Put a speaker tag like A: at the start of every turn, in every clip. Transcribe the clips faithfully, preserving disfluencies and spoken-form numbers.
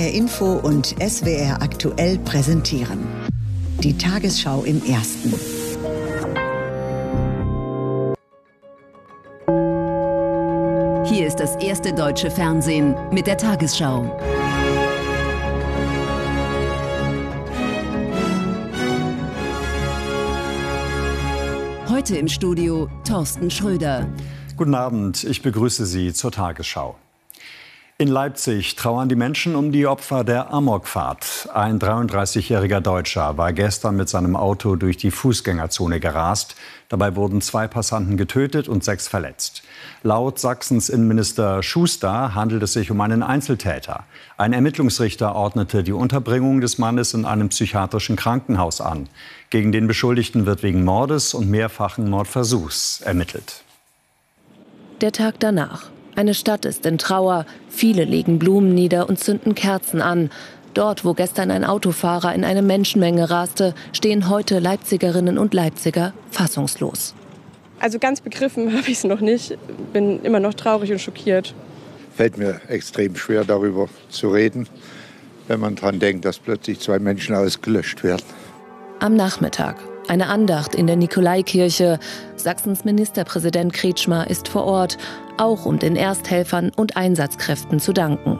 A: R Info und S W R Aktuell präsentieren. Die Tagesschau im Ersten.
B: Hier ist das erste deutsche Fernsehen mit der Tagesschau. Heute im Studio Thorsten Schröder.
C: Guten Abend, ich begrüße Sie zur Tagesschau. In Leipzig trauern die Menschen um die Opfer der Amokfahrt. Ein dreiunddreißigjähriger Deutscher war gestern mit seinem Auto durch die Fußgängerzone gerast. Dabei wurden zwei Passanten getötet und sechs verletzt. Laut Sachsens Innenminister Schuster handelt es sich um einen Einzeltäter. Ein Ermittlungsrichter ordnete die Unterbringung des Mannes in einem psychiatrischen Krankenhaus an. Gegen den Beschuldigten wird wegen Mordes und mehrfachen Mordversuchs ermittelt.
D: Der Tag danach. Eine Stadt ist in Trauer. Viele legen Blumen nieder und zünden Kerzen an. Dort, wo gestern ein Autofahrer in eine Menschenmenge raste, stehen heute Leipzigerinnen und Leipziger fassungslos.
E: Also ganz begriffen habe ich es noch nicht. Bin immer noch traurig und schockiert.
F: Fällt mir extrem schwer, darüber zu reden, wenn man daran denkt, dass plötzlich zwei Menschen ausgelöscht werden.
D: Am Nachmittag. Eine Andacht in der Nikolaikirche. Sachsens Ministerpräsident Kretschmer ist vor Ort, auch um den Ersthelfern und Einsatzkräften zu danken.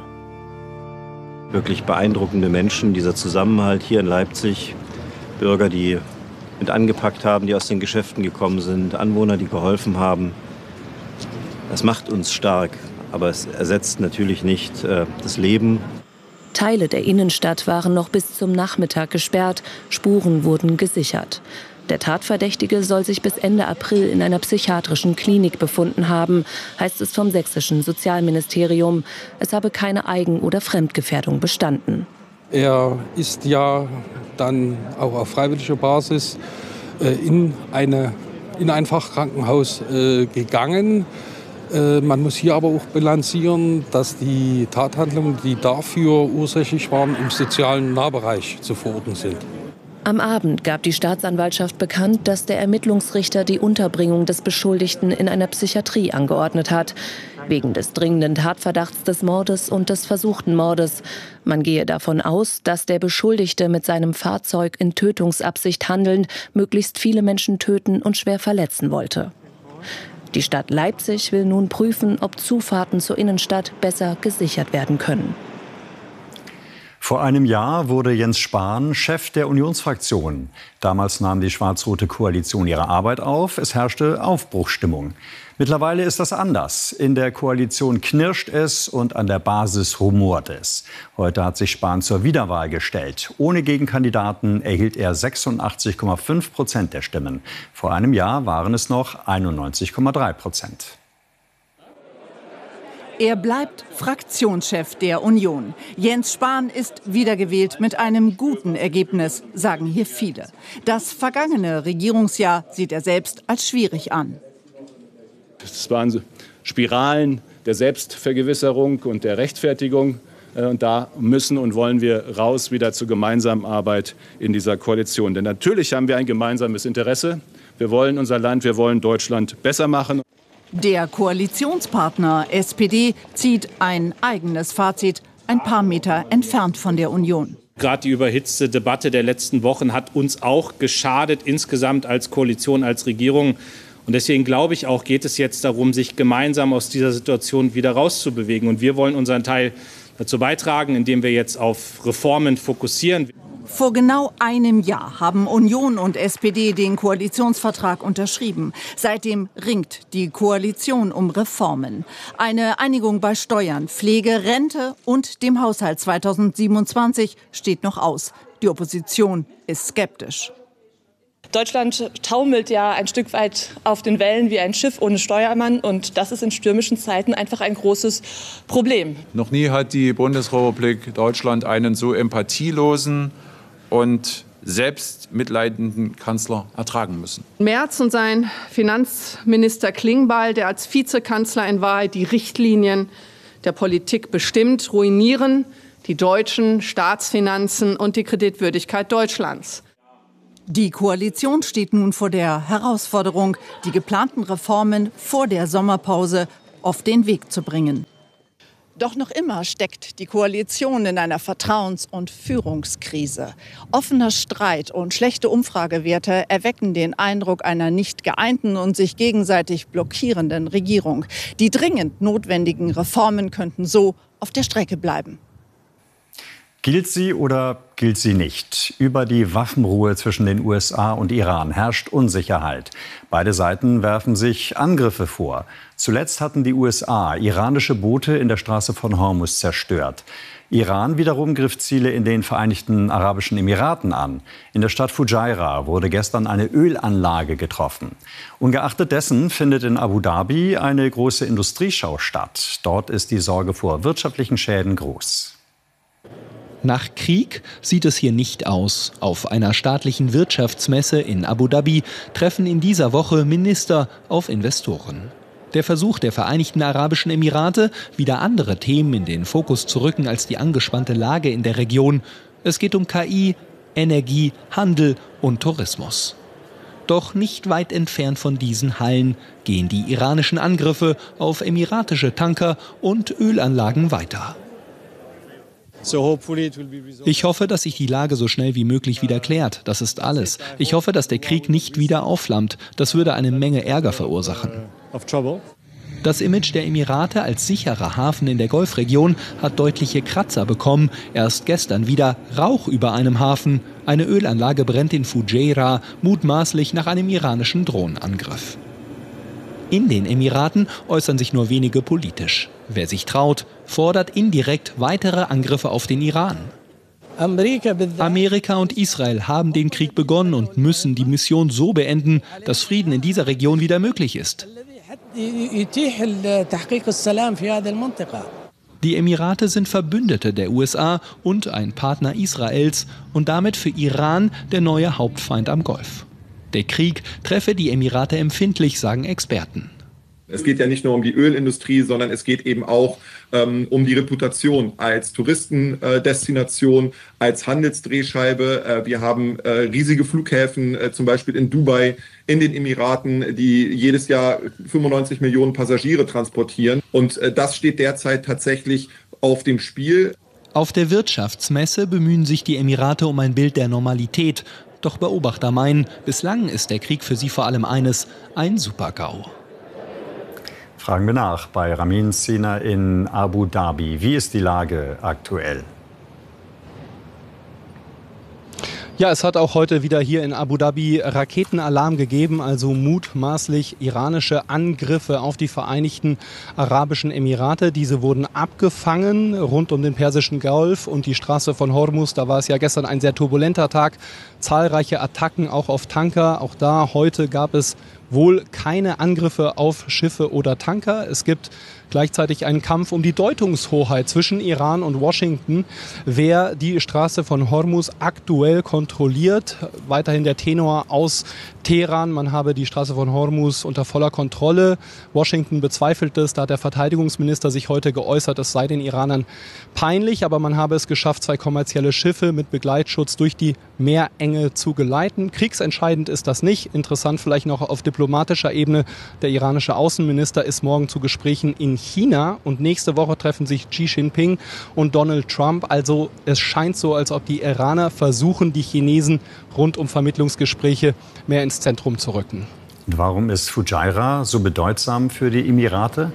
G: Wirklich beeindruckende Menschen, dieser Zusammenhalt hier in Leipzig. Bürger, die mit angepackt haben, die aus den Geschäften gekommen sind, Anwohner, die geholfen haben. Das macht uns stark, aber es ersetzt natürlich nicht äh, das Leben.
D: Teile der Innenstadt waren noch bis zum Nachmittag gesperrt, Spuren wurden gesichert. Der Tatverdächtige soll sich bis Ende April in einer psychiatrischen Klinik befunden haben, heißt es vom sächsischen Sozialministerium. Es habe keine Eigen- oder Fremdgefährdung bestanden.
H: Er ist ja dann auch auf freiwilliger Basis äh, in, eine, in ein Fachkrankenhaus äh, gegangen. Man muss hier aber auch bilanzieren, dass die Tathandlungen, die dafür ursächlich waren, im sozialen Nahbereich zu verorten sind.
D: Am Abend gab die Staatsanwaltschaft bekannt, dass der Ermittlungsrichter die Unterbringung des Beschuldigten in einer Psychiatrie angeordnet hat. Wegen des dringenden Tatverdachts des Mordes und des versuchten Mordes. Man gehe davon aus, dass der Beschuldigte mit seinem Fahrzeug in Tötungsabsicht handelnd möglichst viele Menschen töten und schwer verletzen wollte. Die Stadt Leipzig will nun prüfen, ob Zufahrten zur Innenstadt besser gesichert werden können.
C: Vor einem Jahr wurde Jens Spahn Chef der Unionsfraktion. Damals nahm die schwarz-rote Koalition ihre Arbeit auf. Es herrschte Aufbruchsstimmung. Mittlerweile ist das anders. In der Koalition knirscht es und an der Basis rumort es. Heute hat sich Spahn zur Wiederwahl gestellt. Ohne Gegenkandidaten erhielt er sechsundachtzig Komma fünf Prozent der Stimmen. Vor einem Jahr waren es noch einundneunzig Komma drei Prozent.
I: Er bleibt Fraktionschef der Union. Jens Spahn ist wiedergewählt mit einem guten Ergebnis, sagen hier viele. Das vergangene Regierungsjahr sieht er selbst als schwierig an.
J: Es waren Spiralen der Selbstvergewisserung und der Rechtfertigung. Und da müssen und wollen wir raus wieder zur gemeinsamen Arbeit in dieser Koalition. Denn natürlich haben wir ein gemeinsames Interesse. Wir wollen unser Land, wir wollen Deutschland besser machen.
I: Der Koalitionspartner S P D zieht ein eigenes Fazit, ein paar Meter entfernt von der Union.
K: Gerade die überhitzte Debatte der letzten Wochen hat uns auch geschadet, insgesamt als Koalition, als Regierung. Und deswegen glaube ich auch, geht es jetzt darum, sich gemeinsam aus dieser Situation wieder rauszubewegen. Und wir wollen unseren Teil dazu beitragen, indem wir jetzt auf Reformen fokussieren.
I: Vor genau einem Jahr haben Union und S P D den Koalitionsvertrag unterschrieben. Seitdem ringt die Koalition um Reformen. Eine Einigung bei Steuern, Pflege, Rente und dem Haushalt zweitausendsiebenundzwanzig steht noch aus. Die Opposition ist skeptisch.
E: Deutschland taumelt ja ein Stück weit auf den Wellen wie ein Schiff ohne Steuermann. Und das ist in stürmischen Zeiten einfach ein großes Problem.
L: Noch nie hat die Bundesrepublik Deutschland einen so empathielosen und selbstmitleidenden Kanzler ertragen müssen.
M: Merz und sein Finanzminister Klingbeil, der als Vizekanzler in Wahrheit die Richtlinien der Politik bestimmt, ruinieren die deutschen Staatsfinanzen und die Kreditwürdigkeit Deutschlands.
I: Die Koalition steht nun vor der Herausforderung, die geplanten Reformen vor der Sommerpause auf den Weg zu bringen. Doch noch immer steckt die Koalition in einer Vertrauens- und Führungskrise. Offener Streit und schlechte Umfragewerte erwecken den Eindruck einer nicht geeinten und sich gegenseitig blockierenden Regierung. Die dringend notwendigen Reformen könnten so auf der Strecke bleiben.
C: Gilt sie oder gilt sie nicht? Über die Waffenruhe zwischen den U S A und Iran herrscht Unsicherheit. Beide Seiten werfen sich Angriffe vor. Zuletzt hatten die U S A iranische Boote in der Straße von Hormuz zerstört. Iran wiederum griff Ziele in den Vereinigten Arabischen Emiraten an. In der Stadt Fujairah wurde gestern eine Ölanlage getroffen. Ungeachtet dessen findet in Abu Dhabi eine große Industrieschau statt. Dort ist die Sorge vor wirtschaftlichen Schäden groß.
N: Nach Krieg sieht es hier nicht aus. Auf einer staatlichen Wirtschaftsmesse in Abu Dhabi treffen in dieser Woche Minister auf Investoren. Der Versuch der Vereinigten Arabischen Emirate, wieder andere Themen in den Fokus zu rücken als die angespannte Lage in der Region. Es geht um K I, Energie, Handel und Tourismus. Doch nicht weit entfernt von diesen Hallen gehen die iranischen Angriffe auf emiratische Tanker und Ölanlagen weiter. Ich hoffe, dass sich die Lage so schnell wie möglich wieder klärt. Das ist alles. Ich hoffe, dass der Krieg nicht wieder aufflammt. Das würde eine Menge Ärger verursachen. Das Image der Emirate als sicherer Hafen in der Golfregion hat deutliche Kratzer bekommen. Erst gestern wieder Rauch über einem Hafen. Eine Ölanlage brennt in Fujairah, mutmaßlich nach einem iranischen Drohnenangriff. In den Emiraten äußern sich nur wenige politisch. Wer sich traut, fordert indirekt weitere Angriffe auf den Iran. Amerika und Israel haben den Krieg begonnen und müssen die Mission so beenden, dass Frieden in dieser Region wieder möglich ist. Die Emirate sind Verbündete der U S A und ein Partner Israels und damit für Iran der neue Hauptfeind am Golf. Der Krieg treffe die Emirate empfindlich, sagen Experten.
O: Es geht ja nicht nur um die Ölindustrie, sondern es geht eben auch ähm, um die Reputation als Touristendestination, äh, als Handelsdrehscheibe. Äh, wir haben äh, riesige Flughäfen, äh, zum Beispiel in Dubai, in den Emiraten, die jedes Jahr fünfundneunzig Millionen Passagiere transportieren. Und äh, das steht derzeit tatsächlich auf dem Spiel.
N: Auf der Wirtschaftsmesse bemühen sich die Emirate um ein Bild der Normalität. Doch Beobachter meinen, bislang ist der Krieg für sie vor allem eines, ein Super-GAU.
C: Fragen wir nach bei Ramin Sina in Abu Dhabi. Wie ist die Lage aktuell?
P: Ja, es hat auch heute wieder hier in Abu Dhabi Raketenalarm gegeben, also mutmaßlich iranische Angriffe auf die Vereinigten Arabischen Emirate. Diese wurden abgefangen rund um den Persischen Golf und die Straße von Hormuz. Da war es ja gestern ein sehr turbulenter Tag. Zahlreiche Attacken auch auf Tanker. Auch da heute gab es wohl keine Angriffe auf Schiffe oder Tanker. Es gibt gleichzeitig einen Kampf um die Deutungshoheit zwischen Iran und Washington, wer die Straße von Hormuz aktuell kontrolliert. Weiterhin der Tenor aus Teheran, man habe die Straße von Hormuz unter voller Kontrolle. Washington bezweifelt es, da hat der Verteidigungsminister sich heute geäußert, es sei den Iranern peinlich, aber man habe es geschafft, zwei kommerzielle Schiffe mit Begleitschutz durch die Meerenge zu geleiten. Kriegsentscheidend ist das nicht. Interessant vielleicht noch auf diplomatischer Ebene. Der iranische Außenminister ist morgen zu Gesprächen in China und nächste Woche treffen sich Xi Jinping und Donald Trump. Also es scheint so, als ob die Iraner versuchen, die Chinesen rund um Vermittlungsgespräche mehr ins Zentrum zu rücken.
C: Und warum ist Fujairah so bedeutsam für die Emirate?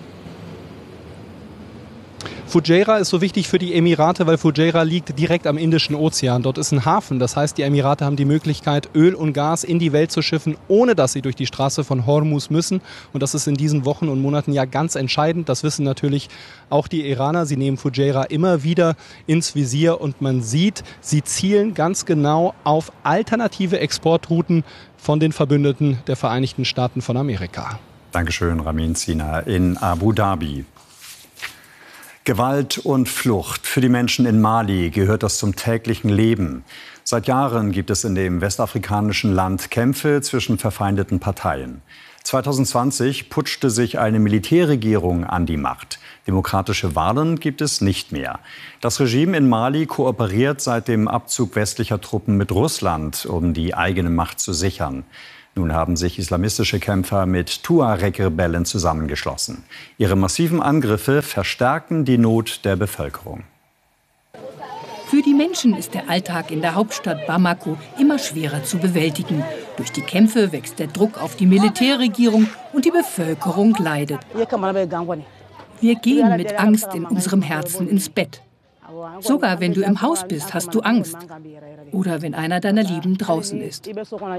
P: Fujairah ist so wichtig für die Emirate, weil Fujairah liegt direkt am Indischen Ozean. Dort ist ein Hafen. Das heißt, die Emirate haben die Möglichkeit, Öl und Gas in die Welt zu schiffen, ohne dass sie durch die Straße von Hormuz müssen. Und das ist in diesen Wochen und Monaten ja ganz entscheidend. Das wissen natürlich auch die Iraner. Sie nehmen Fujairah immer wieder ins Visier und man sieht, sie zielen ganz genau auf alternative Exportrouten von den Verbündeten der Vereinigten Staaten von Amerika.
C: Dankeschön, Ramin Sina in Abu Dhabi. Gewalt und Flucht. Für die Menschen in Mali gehört das zum täglichen Leben. Seit Jahren gibt es in dem westafrikanischen Land Kämpfe zwischen verfeindeten Parteien. zwanzig zwanzig putschte sich eine Militärregierung an die Macht. Demokratische Wahlen gibt es nicht mehr. Das Regime in Mali kooperiert seit dem Abzug westlicher Truppen mit Russland, um die eigene Macht zu sichern. Nun haben sich islamistische Kämpfer mit Tuareg-Rebellen zusammengeschlossen. Ihre massiven Angriffe verstärken die Not der Bevölkerung.
Q: Für die Menschen ist der Alltag in der Hauptstadt Bamako immer schwerer zu bewältigen. Durch die Kämpfe wächst der Druck auf die Militärregierung und die Bevölkerung leidet. Wir gehen mit Angst in unserem Herzen ins Bett. Sogar wenn du im Haus bist, hast du Angst. Oder wenn einer deiner Lieben draußen ist.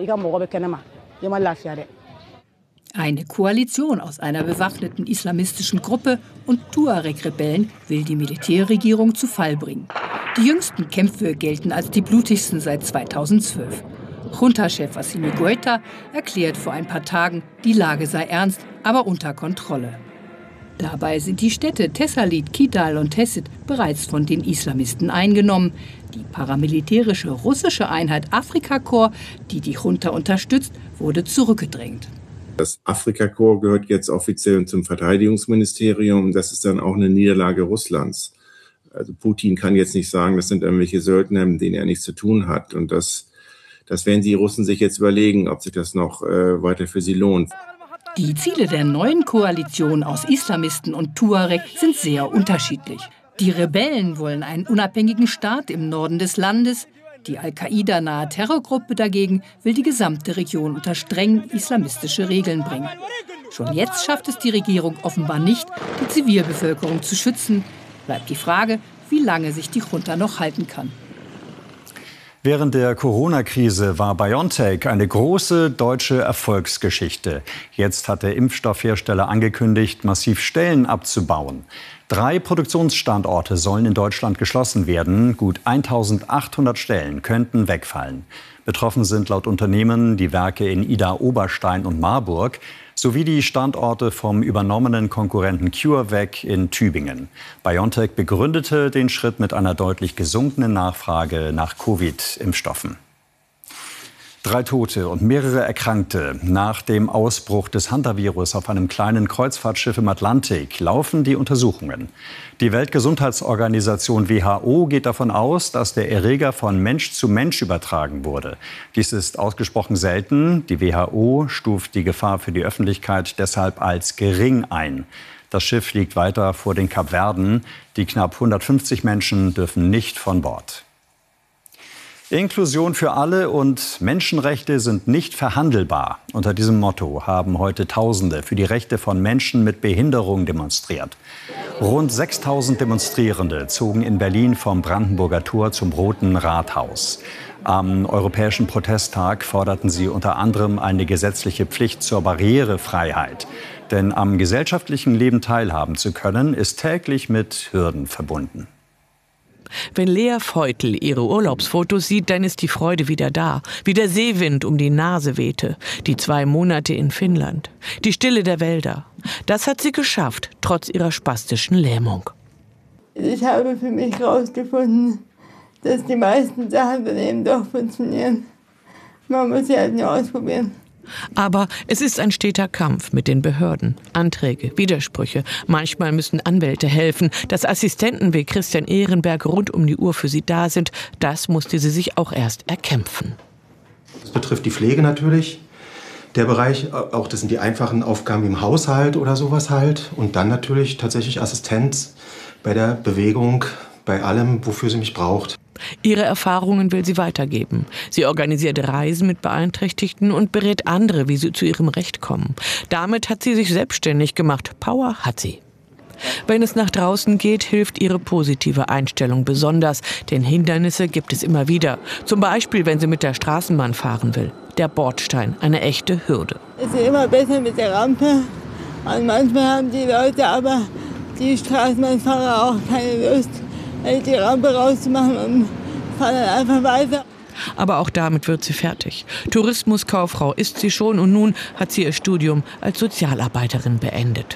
Q: Eine Koalition aus einer bewaffneten islamistischen Gruppe und Tuareg-Rebellen will die Militärregierung zu Fall bringen. Die jüngsten Kämpfe gelten als die blutigsten seit zweitausendzwölf. Junta-Chef Assimi Goïta erklärt vor ein paar Tagen, die Lage sei ernst, aber unter Kontrolle. Dabei sind die Städte Tessalit, Kidal und Tessit bereits von den Islamisten eingenommen. Die paramilitärische russische Einheit Afrikakorps, die die Junta unterstützt, wurde zurückgedrängt.
R: Das Afrikakorps gehört jetzt offiziell zum Verteidigungsministerium. Das ist dann auch eine Niederlage Russlands. Also Putin kann jetzt nicht sagen, das sind irgendwelche Söldner, mit denen er nichts zu tun hat. Und das, das werden die Russen sich jetzt überlegen, ob sich das noch äh, weiter für sie lohnt.
Q: Die Ziele der neuen Koalition aus Islamisten und Tuareg sind sehr unterschiedlich. Die Rebellen wollen einen unabhängigen Staat im Norden des Landes. Die Al-Qaida-nahe Terrorgruppe dagegen will die gesamte Region unter streng islamistische Regeln bringen. Schon jetzt schafft es die Regierung offenbar nicht, die Zivilbevölkerung zu schützen. Bleibt die Frage, wie lange sich die Junta noch halten kann.
C: Während der Corona-Krise war BioNTech eine große deutsche Erfolgsgeschichte. Jetzt hat der Impfstoffhersteller angekündigt, massiv Stellen abzubauen. Drei Produktionsstandorte sollen in Deutschland geschlossen werden. Gut eintausendachthundert Stellen könnten wegfallen. Betroffen sind laut Unternehmen die Werke in Idar-Oberstein und Marburg sowie die Standorte vom übernommenen Konkurrenten CureVac in Tübingen. BioNTech begründete den Schritt mit einer deutlich gesunkenen Nachfrage nach Covid-Impfstoffen. Drei Tote und mehrere Erkrankte. Nach dem Ausbruch des Hantavirus auf einem kleinen Kreuzfahrtschiff im Atlantik laufen die Untersuchungen. Die Weltgesundheitsorganisation W H O geht davon aus, dass der Erreger von Mensch zu Mensch übertragen wurde. Dies ist ausgesprochen selten. Die W H O stuft die Gefahr für die Öffentlichkeit deshalb als gering ein. Das Schiff liegt weiter vor den Kapverden. Die knapp hundertfünfzig Menschen dürfen nicht von Bord. Inklusion für alle und Menschenrechte sind nicht verhandelbar. Unter diesem Motto haben heute Tausende für die Rechte von Menschen mit Behinderung demonstriert. Rund sechstausend Demonstrierende zogen in Berlin vom Brandenburger Tor zum Roten Rathaus. Am Europäischen Protesttag forderten sie unter anderem eine gesetzliche Pflicht zur Barrierefreiheit. Denn am gesellschaftlichen Leben teilhaben zu können, ist täglich mit Hürden verbunden.
S: Wenn Lea Feutel ihre Urlaubsfotos sieht, dann ist die Freude wieder da. Wie der Seewind um die Nase wehte. Die zwei Monate in Finnland. Die Stille der Wälder. Das hat sie geschafft, trotz ihrer spastischen Lähmung.
T: Ich habe für mich herausgefunden, dass die meisten Sachen dann eben doch funktionieren. Man muss sie halt nur ausprobieren.
S: Aber es ist ein steter Kampf mit den Behörden. Anträge, Widersprüche. Manchmal müssen Anwälte helfen. Dass Assistenten wie Christian Ehrenberg rund um die Uhr für sie da sind, das musste sie sich auch erst erkämpfen.
U: Das betrifft die Pflege natürlich. Der Bereich, auch das sind die einfachen Aufgaben im Haushalt oder sowas halt. Und dann natürlich tatsächlich Assistenz bei der Bewegung, bei allem, wofür sie mich braucht.
S: Ihre Erfahrungen will sie weitergeben. Sie organisiert Reisen mit Beeinträchtigten und berät andere, wie sie zu ihrem Recht kommen. Damit hat sie sich selbstständig gemacht. Power hat sie. Wenn es nach draußen geht, hilft ihre positive Einstellung besonders. Denn Hindernisse gibt es immer wieder. Zum Beispiel, wenn sie mit der Straßenbahn fahren will. Der Bordstein, eine echte Hürde.
T: Es ist immer besser mit der Rampe. Und manchmal haben die Leute aber, die Straßenbahnfahrer, auch keine Lust, die Rampe rauszumachen und fahren dann einfach weiter.
S: Aber auch damit wird sie fertig. Tourismuskauffrau ist sie schon und nun hat sie ihr Studium als Sozialarbeiterin beendet.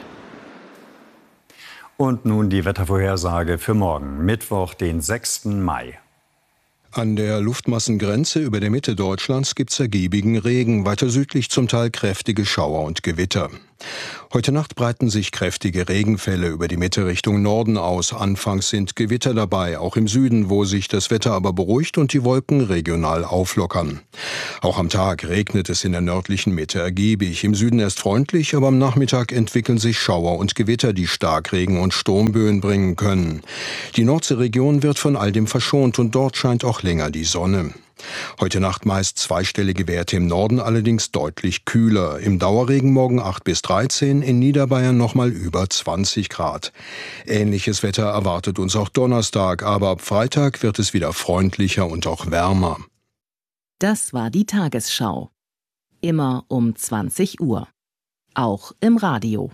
C: Und nun die Wettervorhersage für morgen, Mittwoch, den sechsten Mai.
V: An der Luftmassengrenze über der Mitte Deutschlands gibt es ergiebigen Regen, weiter südlich zum Teil kräftige Schauer und Gewitter. Heute Nacht breiten sich kräftige Regenfälle über die Mitte Richtung Norden aus. Anfangs sind Gewitter dabei, auch im Süden, wo sich das Wetter aber beruhigt und die Wolken regional auflockern. Auch am Tag regnet es in der nördlichen Mitte ergiebig. Im Süden erst freundlich, aber am Nachmittag entwickeln sich Schauer und Gewitter, die Starkregen und Sturmböen bringen können. Die Nordseeregion wird von all dem verschont und dort scheint auch länger die Sonne. Heute Nacht meist zweistellige Werte im Norden, allerdings deutlich kühler. Im Dauerregen morgen acht bis dreizehn, in Niederbayern nochmal über zwanzig Grad. Ähnliches Wetter erwartet uns auch Donnerstag, aber ab Freitag wird es wieder freundlicher und auch wärmer.
A: Das war die Tagesschau. Immer um zwanzig Uhr. Auch im Radio.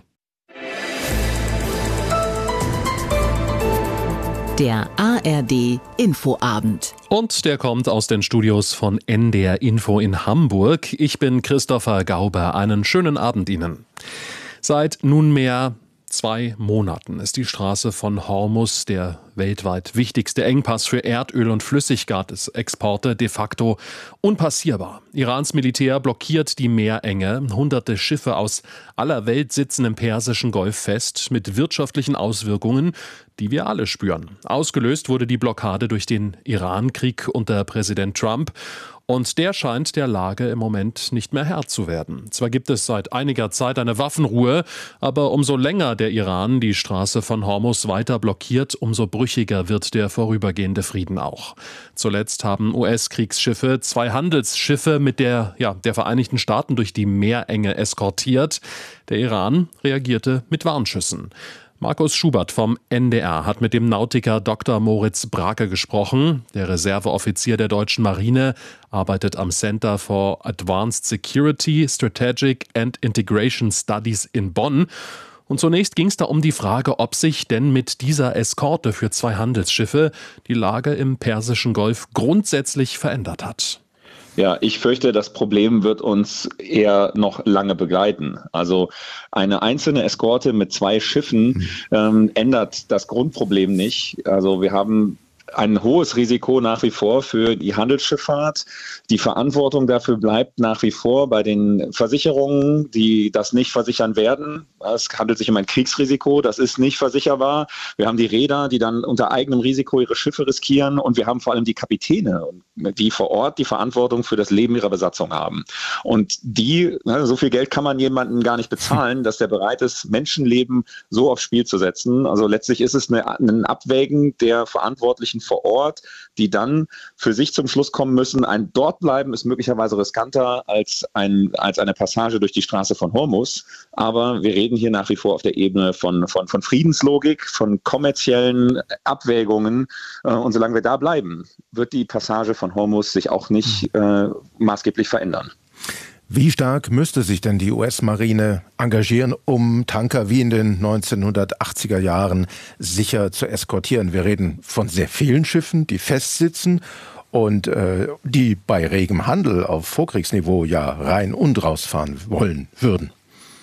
A: Der A R D Infoabend.
B: Und der kommt aus den Studios von N D R Info in Hamburg. Ich bin Christopher Gauber. Einen schönen Abend Ihnen. Seit nunmehr zwei Monaten ist die Straße von Hormuz, der weltweit wichtigste Engpass für Erdöl- und Flüssiggasexporte, de facto unpassierbar. Irans Militär blockiert die Meerenge. Hunderte Schiffe aus aller Welt sitzen im Persischen Golf fest, mit wirtschaftlichen Auswirkungen, die wir alle spüren. Ausgelöst wurde die Blockade durch den Iran-Krieg unter Präsident Trump. Und der scheint der Lage im Moment nicht mehr Herr zu werden. Zwar gibt es seit einiger Zeit eine Waffenruhe, aber umso länger der Iran die Straße von Hormuz weiter blockiert, umso brüchiger wird der vorübergehende Frieden auch. Zuletzt haben U S-Kriegsschiffe zwei Handelsschiffe mit der, ja, der Vereinigten Staaten durch die Meerenge eskortiert. Der Iran reagierte mit Warnschüssen. Markus Schubert vom N D R hat mit dem Nautiker Doktor Moritz Brake gesprochen. Der Reserveoffizier der deutschen Marine arbeitet am Center for Advanced Security, Strategic and Integration Studies in Bonn. Und zunächst ging es da um die Frage, ob sich denn mit dieser Eskorte für zwei Handelsschiffe die Lage im Persischen Golf grundsätzlich verändert hat.
W: Ja, ich fürchte, das Problem wird uns eher noch lange begleiten. Also eine einzelne Eskorte mit zwei Schiffen ähm, ändert das Grundproblem nicht. Also wir haben ein hohes Risiko nach wie vor für die Handelsschifffahrt. Die Verantwortung dafür bleibt nach wie vor bei den Versicherungen, die das nicht versichern werden. Es handelt sich um ein Kriegsrisiko, das ist nicht versicherbar. Wir haben die Reeder, die dann unter eigenem Risiko ihre Schiffe riskieren, und wir haben vor allem die Kapitäne, die vor Ort die Verantwortung für das Leben ihrer Besatzung haben. Und die, so viel Geld kann man jemandem gar nicht bezahlen, dass der bereit ist, Menschenleben so aufs Spiel zu setzen. Also letztlich ist es eine, ein Abwägen der Verantwortlichen vor Ort, die dann für sich zum Schluss kommen müssen, ein dort bleiben ist möglicherweise riskanter als, ein, als eine Passage durch die Straße von Hormuz. Aber wir reden hier nach wie vor auf der Ebene von, von, von Friedenslogik, von kommerziellen Abwägungen. Und solange wir da bleiben, wird die Passage von Hormuz sich auch nicht äh, maßgeblich verändern.
X: Wie stark müsste sich denn die U S-Marine engagieren, um Tanker wie in den neunzehnhundertachtziger Jahren sicher zu eskortieren? Wir reden von sehr vielen Schiffen, die festsitzen und äh, die bei regem Handel auf Vorkriegsniveau ja rein und rausfahren wollen würden.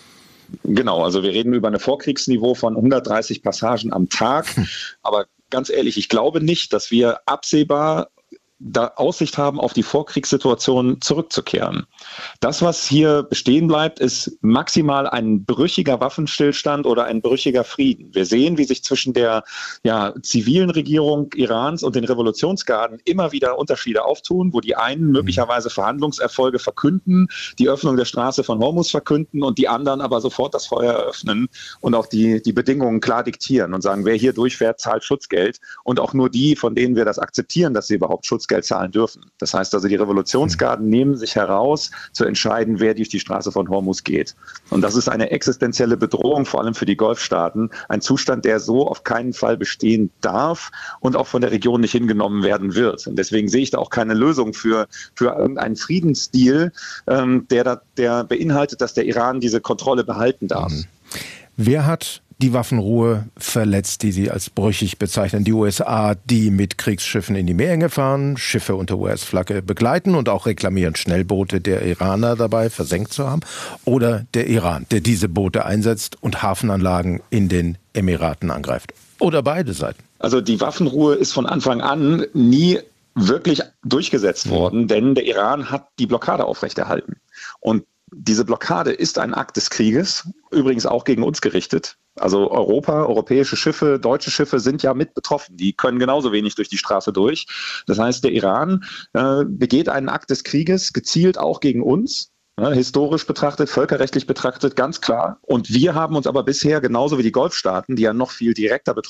W: Genau, also wir reden über ein Vorkriegsniveau von hundertdreißig Passagen am Tag. Aber ganz ehrlich, ich glaube nicht, dass wir absehbar da Aussicht haben, auf die Vorkriegssituation zurückzukehren. Das, was hier bestehen bleibt, ist maximal ein brüchiger Waffenstillstand oder ein brüchiger Frieden. Wir sehen, wie sich zwischen der ja, zivilen Regierung Irans und den Revolutionsgarden immer wieder Unterschiede auftun, wo die einen möglicherweise Verhandlungserfolge verkünden, die Öffnung der Straße von Hormuz verkünden und die anderen aber sofort das Feuer eröffnen und auch die, die Bedingungen klar diktieren und sagen, wer hier durchfährt, zahlt Schutzgeld, und auch nur die, von denen wir das akzeptieren, dass sie überhaupt Schutzgeld zahlen dürfen. Das heißt also, die Revolutionsgarden nehmen sich heraus, zu entscheiden, wer durch die Straße von Hormuz geht. Und das ist eine existenzielle Bedrohung, vor allem für die Golfstaaten. Ein Zustand, der so auf keinen Fall bestehen darf und auch von der Region nicht hingenommen werden wird. Und deswegen sehe ich da auch keine Lösung für, für irgendeinen Friedensdeal, ähm, der, da, der beinhaltet, dass der Iran diese Kontrolle behalten darf.
X: Mhm. Wer hat die Waffenruhe verletzt, die Sie als brüchig bezeichnen? Die U S A, die mit Kriegsschiffen in die Meerenge fahren, Schiffe unter U S-Flagge begleiten und auch reklamieren, Schnellboote der Iraner dabei versenkt zu haben? Oder der Iran, der diese Boote einsetzt und Hafenanlagen in den Emiraten angreift? Oder beide Seiten?
W: Also die Waffenruhe ist von Anfang an nie wirklich durchgesetzt worden, denn der Iran hat die Blockade aufrechterhalten. Und Diese Blockade ist ein Akt des Krieges, übrigens auch gegen uns gerichtet. Also Europa, europäische Schiffe, deutsche Schiffe sind ja mit betroffen. Die können genauso wenig durch die Straße durch. Das heißt, der Iran äh, begeht einen Akt des Krieges, gezielt auch gegen uns. Ja, historisch betrachtet, völkerrechtlich betrachtet, ganz klar. Und wir haben uns aber bisher, genauso wie die Golfstaaten, die ja noch viel direkter betroffen